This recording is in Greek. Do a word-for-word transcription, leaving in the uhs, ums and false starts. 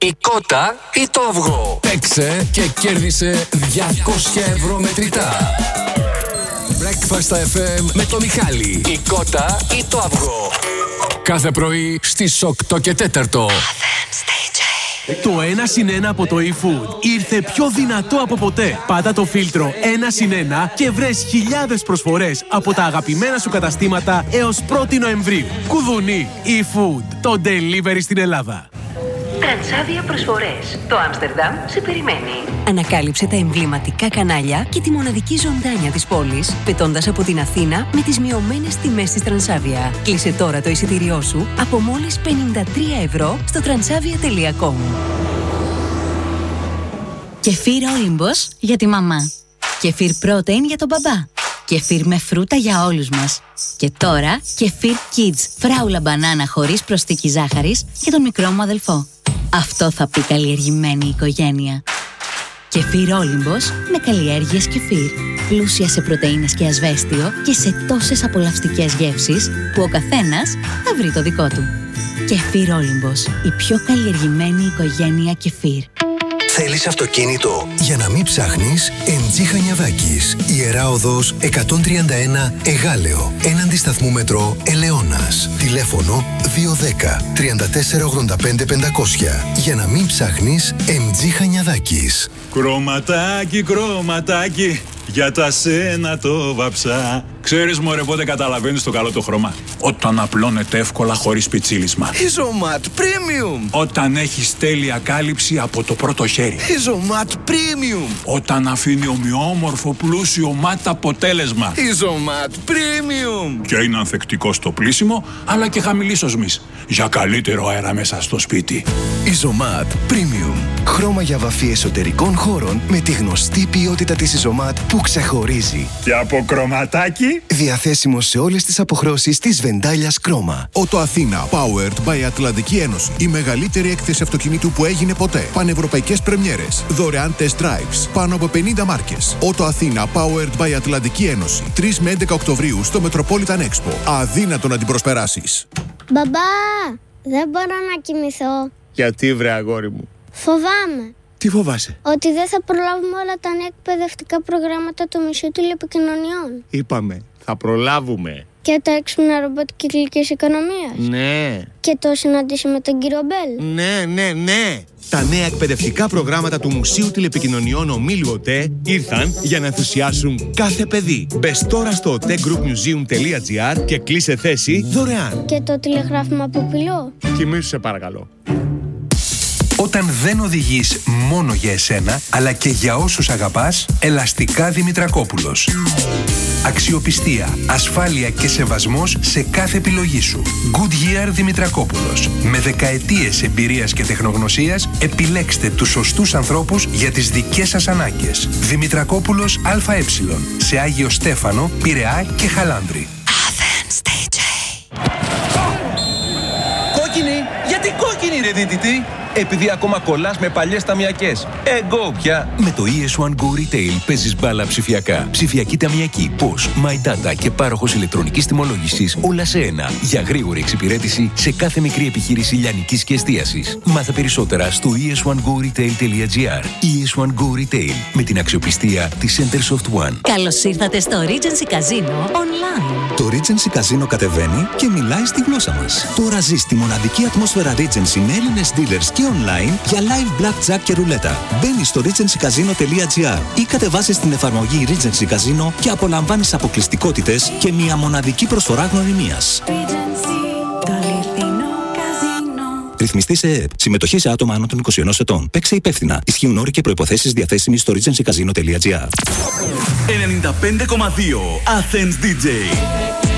η κότα ή το αυγό? Παίξε και κέρδισε διακόσια ευρώ μετρητά. Breakfast εφ εμ με το Μιχάλη. Η κότα ή το αυγό? Κάθε πρωί στις οκτώ και τέταρτο. Το ένα συν ένα από το eFood ήρθε πιο δυνατό από ποτέ. Πάτα το φίλτρο ένα συν ένα και βρες χιλιάδες προσφορές από τα αγαπημένα σου καταστήματα έως πρώτη Νοεμβρίου. Κουδουνί, eFood, το delivery στην Ελλάδα. Τρανσάβια προσφορές. Το Άμστερνταμ σε περιμένει. Ανακάλυψε τα εμβληματικά κανάλια και τη μοναδική ζωντάνια της πόλης, πετώντας από την Αθήνα με τις μειωμένες τιμές της Τρανσάβια. Κλείσε τώρα το εισιτήριό σου από μόλις πενήντα τρία ευρώ στο τρανσάβια τελεία κομ. Κεφίρ Όλυμπος για τη μαμά. Κεφίρ Protein για τον μπαμπά. Κεφίρ με φρούτα για όλους μας. Και τώρα Κεφίρ Kids φράουλα μπανάνα χωρίς προσθήκη ζάχαρης για τον μικρό μου αδελφό. Αυτό θα πει καλλιεργημένη οικογένεια. Κεφίρ Όλυμπος με καλλιέργειες κεφίρ. Πλούσια σε πρωτεΐνες και ασβέστιο και σε τόσες απολαυστικές γεύσεις που ο καθένας θα βρει το δικό του. Κεφίρ Όλυμπος, η πιο καλλιεργημένη οικογένεια κεφίρ. Θέλεις αυτοκίνητο? Για να μην ψάχνεις, εμ τζι Χανιαδάκης. Ιερά Οδός εκατόν τριάντα ένα Εγάλεο. Έναντι σταθμού μετρό Ελαιώνας. Τηλέφωνο δύο ένα μηδέν, τρία τέσσερα ογδόντα πέντε πεντακόσια. Για να μην ψάχνεις, εμ τζι Χανιαδάκης. Κρωματάκι, κρωματάκι, για τα σένα το βαψά. Ξέρεις μωρέ πότε καταλαβαίνεις το καλό το χρώμα? Όταν απλώνεται εύκολα χωρίς πιτσίλισμα. Isomat Premium. Όταν έχεις τέλεια κάλυψη από το πρώτο χέρι. Isomat Premium. Όταν αφήνει ομοιόμορφο πλούσιο ματ αποτέλεσμα. Isomat Premium. Και είναι ανθεκτικό στο πλύσιμο αλλά και χαμηλής οσμής. Για καλύτερο αέρα μέσα στο σπίτι. Isomat Premium. Χρώμα για βαφή εσωτερικών χώρων με τη γνωστή ποιότητα της Isomat που ξεχωρίζει. Και από κρωματάκι. Διαθέσιμο σε όλες τις αποχρώσεις της Βεντάλιας Κρόμα. Ότο Αθήνα, powered by Ατλαντική Ένωση. Η μεγαλύτερη έκθεση αυτοκινήτου που έγινε ποτέ. Πανευρωπαϊκές πρεμιέρες. Δωρεάν test drives. Πάνω από πενήντα μάρκες. Ότο Αθήνα, powered by Ατλαντική Ένωση. τρεις με έντεκα Οκτωβρίου στο Metropolitan Expo. Αδύνατο να την προσπεράσεις. Μπαμπά, δεν μπορώ να κοιμηθώ. Γιατί βρε αγόρι μου? Φοβάμαι. Τι φοβάσαι? Ότι δεν θα προλάβουμε όλα τα νέα εκπαιδευτικά προγράμματα του Μουσείου Τηλεπικοινωνιών. Είπαμε, θα προλάβουμε. Και τα έξυπνα ρομπότ κυκλικής οικονομίας. Ναι. Και το συναντήσει με τον κύριο Μπέλ. Ναι, ναι, ναι. Τα νέα εκπαιδευτικά προγράμματα του Μουσείου Τηλεπικοινωνιών Ομίλου ΟΤΕ ήρθαν για να ενθουσιάσουν κάθε παιδί. Μπες τώρα στο otegroupmuseum τελεία gr και κλείσε θέση δωρεάν. Και το τηλεγράφημα Ποπυλό. Κοιμήσου σε παρακαλώ. Όταν δεν οδηγείς μόνο για εσένα, αλλά και για όσους αγαπάς, Ελαστικά Δημητρακόπουλος. Αξιοπιστία, ασφάλεια και σεβασμός σε κάθε επιλογή σου. Goodyear Δημητρακόπουλος. Με δεκαετίες εμπειρίας και τεχνογνωσίας, επιλέξτε τους σωστούς ανθρώπους για τις δικές σας ανάγκες. Δημητρακόπουλος ΑΕ. Σε Άγιο Στέφανο, Πειραιά και Χαλάνδρη. Athens ντι τζέι. Κόκκινη! Γιατί κόκκινη ρε δίτητη? Επειδή ακόμα κολλάς με παλιές ταμιακές. Εγώ πια. Με το ι ες ουάν Go Retail παίζεις μπάλα ψηφιακά. Ψηφιακή ταμιακή, πώς, My Data και πάροχος ηλεκτρονικής τιμολόγησης, όλα σε ένα. Για γρήγορη εξυπηρέτηση σε κάθε μικρή επιχείρηση λιανικής και εστίασης. Μάθε περισσότερα στο ι ες ουάν γκο ρίτειλ τελεία gr. ι ες ουάν Go Retail, με την αξιοπιστία της Centersoft One. Καλώς ήρθατε στο Regency Casino Online. Το Regency Casino κατεβαίνει και μιλάει στη γλώσσα μας. Τώρα ζεις τη μοναδική ατμόσφαιρα Regency με Έλληνες dealers και online για live blackjack και ρουλέτα. Μπαίνεις στο ρίτζενσι καζίνο τελεία gr ή κατεβάζεις την εφαρμογή Regency Casino και απολαμβάνεις αποκλειστικότητες και μια μοναδική προσφορά γνωριμίας. Ρυθμιστή σε ΕΕΠ. Συμμετοχή σε άτομα άνω των είκοσι ενός ετών. Παίξε υπεύθυνα. Ισχύουν όροι και προϋποθέσεις διαθέσιμοι στο ρίτζενσι καζίνο τελεία gr. ενενήντα πέντε κόμμα δύο Athens ντι τζέι.